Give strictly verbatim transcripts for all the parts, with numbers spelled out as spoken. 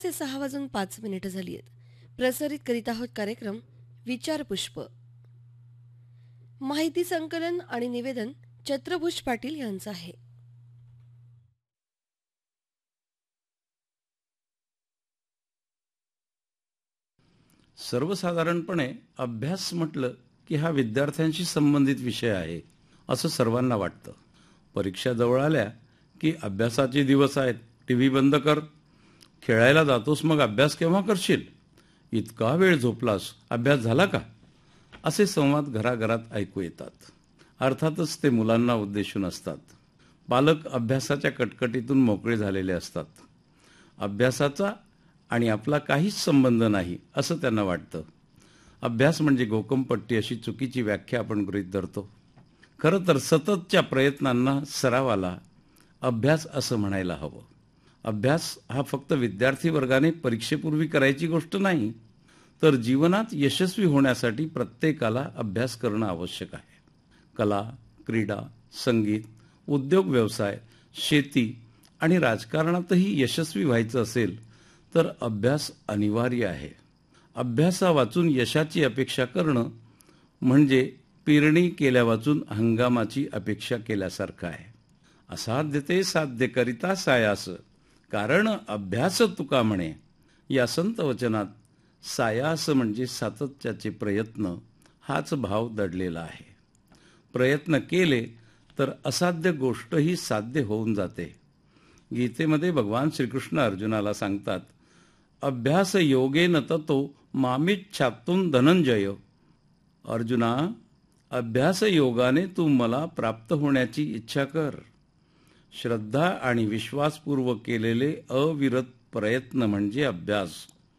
चे सहा वाजून पाच मिनिटं झाली आहेत. प्रसारित करीत आहोत कार्यक्रम विचार पुष्प. माहिती संकलन आणि निवेदन चत्रभुज पाटील यांचं आहे. सर्वसाधारणपणे अभ्यास म्हटलं की हा विद्यार्थ्यांशी संबंधित विषय आहे असं सर्वांना वाटतं. परीक्षा जवळ आल्या की अभ्यासाचे दिवस आहेत, टीव्ही बंद कर, खेळायला जातोस मग अभ्यास केव्हा करशील, इतका वेळ झोपलास, अभ्यास झाला का, असे संवाद घराघरात ऐकू येतात. अर्थातच ते मुलांना उद्देशून असतात. पालक अभ्यासाच्या कटकटीतून मोकळे झालेले असतात. अभ्यासाचा आणि आपला काहीच संबंध नाही असं त्यांना वाटतं. अभ्यास म्हणजे गोकमपट्टी अशी चुकीची व्याख्या आपण गृहीत धरतो. खरं तर सततच्या प्रयत्नांना सरावाला अभ्यास असं म्हणायला हवं. अभ्यास हा फक्त विद्यार्थी वर्गाने परीक्षेपूर्वी करायची गोष्ट नाही, तर जीवनात यशस्वी होण्यासाठी प्रत्येकाला अभ्यास करणं आवश्यक आहे. कला, क्रीडा, संगीत, उद्योग व्यवसाय, शेती आणि राजकारणातही यशस्वी व्हायचं असेल तर अभ्यास अनिवार्य आहे. अभ्यासा वाचून यशाची अपेक्षा करणं म्हणजे पेरणी केल्या वाचून हंगामाची अपेक्षा केल्यासारखं आहे. असाध्य ते साध्य करिता सायास, कारण अभ्यास तुका म्हणे. या संत वचनात सायास म्हणजे सातत्याचे प्रयत्न हाच भाव दडलेला आहे. प्रयत्न केले तर असाध्य गोष्टही साध्य होऊन जाते. गीतेमध्ये भगवान श्रीकृष्ण अर्जुनाला सांगतात, अभ्यास योगेन ततो मामिच्छातुं धनंजय. अर्जुना, अभ्यास योगाने तू मला प्राप्त होण्याची इच्छा कर. श्रद्धा आणि विश्वासपूर्वक केलेले अविरत प्रयत्न म्हणजे अभ्यास.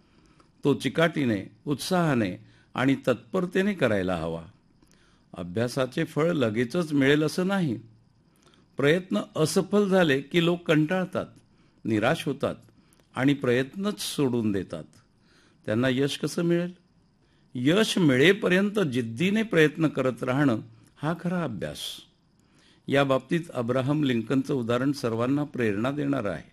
तो चिकाटीने, उत्साहाने आणि तत्परतेने करायला हवा. अभ्यासाचे फळ लगेचच मिळेल असं नाही. प्रयत्न असफल झाले की लोक कंटाळतात, निराश होतात आणि प्रयत्नच सोडून देतात. त्यांना यश कसं मिळेल? यश मिळेपर्यंत जिद्दीने प्रयत्न करत राहणं हा खरा अभ्यास. या बाबतीत अब्राहम लिंकनचं उदाहरण सर्वांना प्रेरणा देणारं आहे.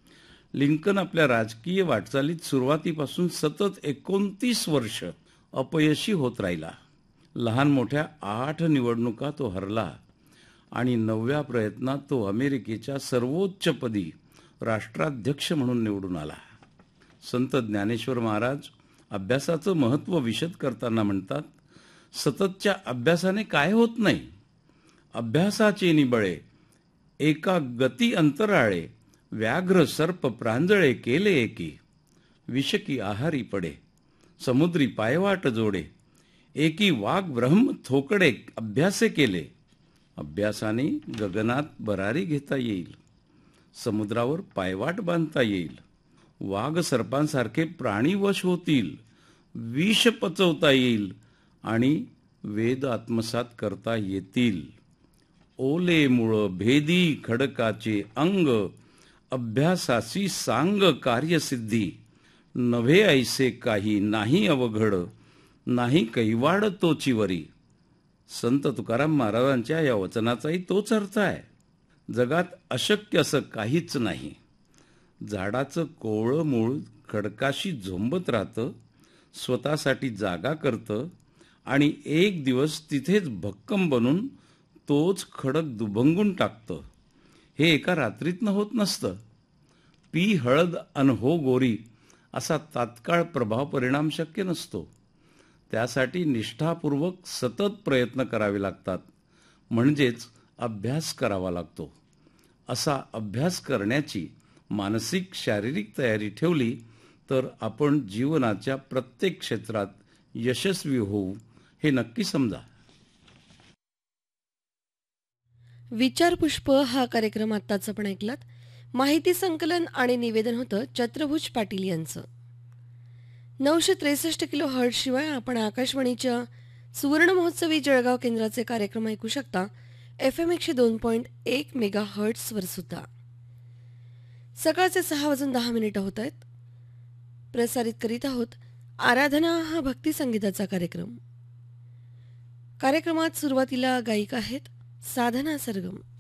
लिंकन आपल्या राजकीय वाटचालीत सुरुवातीपासून सतत एकोणतीस वर्ष अपयशी होत राहिला. लहान मोठ्या आठ निवडणुका तो हरला आणि नवव्या प्रयत्नात तो अमेरिकेच्या सर्वोच्चपदी राष्ट्राध्यक्ष म्हणून निवडून आला. संत ज्ञानेश्वर महाराज अभ्यासाचं महत्त्व विशद करताना म्हणतात, सततच्या अभ्यासाने काय होत नाही. अभ्यासाचे निबळे एका गती अंतराळे, व्याघ्र सर्प प्रांजळे केले एकी. विषकी आहारी पडे, समुद्री पायवाट जोडे, एकी वाघ ब्रह्म थोकडे अभ्यासे केले. अभ्यासाने गगनात बरारी घेता येईल, समुद्रावर पायवाट बांधता येईल, वाघ सर्पांसारखे प्राणी वश होतील, विष पचवता येईल आणि वेद आत्मसात करता येतील. ओले मुळ भेदी खडकाचे अंग, अभ्यासासी सांग कार्यसिद्धी. नव्हे ऐसे काही नाही अवघड, नाही कैवाड तोचीवरी. संत तुकाराम महाराजांच्या या वचनाचाही तोच अर्थ आहे. जगात अशक्य असं काहीच नाही. झाडाचं कोवळं मूळ खडकाशी झोंबत राहतं, स्वतःसाठी जागा करतं आणि एक दिवस तिथेच भक्कम बनून तोच खडक दुभंगून टाकतं. हे एका रात्रीतनं होत नसतं. पी हळद अन हो गोरी असा तात्काळ प्रभाव परिणाम शक्य नसतो. त्यासाठी निष्ठापूर्वक सतत प्रयत्न करावे लागतात, म्हणजेच अभ्यास करावा लागतो. असा अभ्यास करण्याची मानसिक शारीरिक तयारी ठेवली तर आपण जीवनाच्या प्रत्येक क्षेत्रात यशस्वी होऊ हे नक्की समजा. विचार पुष्प हा कार्यक्रम आत्ताच आपण ऐकलात. माहिती संकलन आणि निवेदन होतं चत्रभुज पाटील यांचं. नऊशे त्रेसष्ट किलो हर्ट शिवाय आपण आकाशवाणीच्या सुवर्ण महोत्सवी जळगाव केंद्राचे कार्यक्रम ऐकू शकता एफ एम एकशे दोन पॉईंट एक मेगा हर्ट्स वर सुद्धा. सकाळचे सहा वाजून दहा मिनिटं होत आहेत. प्रसारित करीत आहोत आराधना हा भक्ती संगीताचा कार्यक्रम. कार्यक्रमात सुरुवातीला गायिका आहेत साधना सरगम.